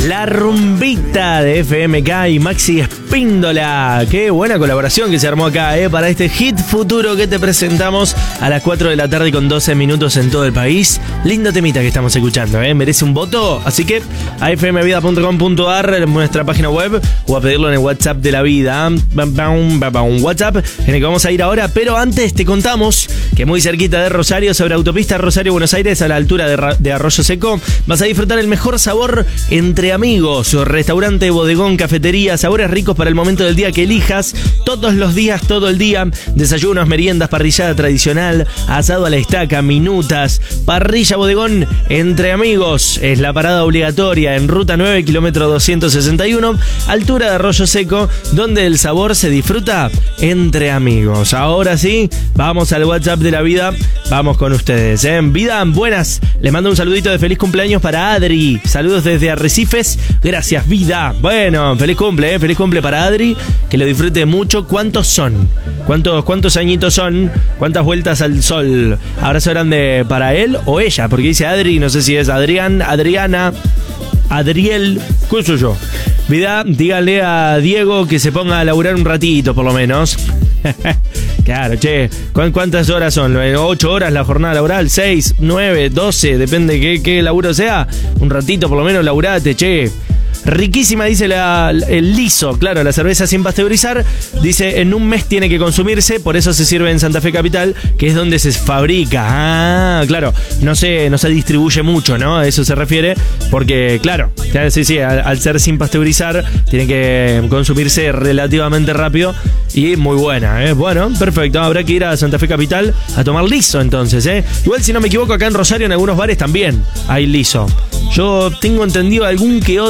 La rumbita de FMK y Maxi Espíndola. Qué buena colaboración que se armó acá, para este hit futuro que te presentamos a las 4 de la tarde con 12 minutos en todo el país. Lindo temita que estamos escuchando, merece un voto. Así que a fmvida.com.ar, nuestra página web, o a pedirlo en el WhatsApp de la vida. Un WhatsApp en el que vamos a ir ahora, pero antes te contamos que muy cerquita de Rosario, sobre autopista Rosario-Buenos Aires, a la altura de Arroyo Seco, vas a disfrutar el mejor sabor entre amigos. Restaurante, bodegón, cafetería, sabores ricos para el momento del día que elijas. Todos los días, todo el día. Desayunos, meriendas, parrillada tradicional, asado a la estaca, minutas, parrilla, bodegón, entre amigos. Es la parada obligatoria en Ruta 9, kilómetro 261, altura de Arroyo Seco, donde el sabor se disfruta entre amigos. Ahora sí, vamos al WhatsApp de la vida. Vamos con ustedes, Vida, buenas. Les mando un saludito de feliz cumpleaños para Adri. Saludos desde Arrecifes. Gracias, vida. Bueno, feliz cumple para Adri. Que lo disfrute mucho. ¿Cuántos son? ¿Cuántos añitos son? ¿Cuántas vueltas al sol? Abrazo grande para él o ella, porque dice Adri, no sé si es Adrián, Adriana, Adriel, ¿qué soy yo? Vida, díganle a Diego que se ponga a laburar un ratito, por lo menos. Claro, che, ¿cuántas horas son? 8 horas la jornada laboral, 6, 9, 12, depende qué laburo sea. Un ratito por lo menos laburate, che. Riquísima, dice el liso, claro, la cerveza sin pasteurizar. Dice, en un mes tiene que consumirse, por eso se sirve en Santa Fe Capital, que es donde se fabrica. Ah, claro, no se distribuye mucho, ¿no? A eso se refiere, porque, claro, sí, al ser sin pasteurizar, tiene que consumirse relativamente rápido y muy buena, Bueno, perfecto, habrá que ir a Santa Fe Capital a tomar liso entonces, Igual, si no me equivoco, acá en Rosario en algunos bares también hay liso. Yo tengo entendido algún que otro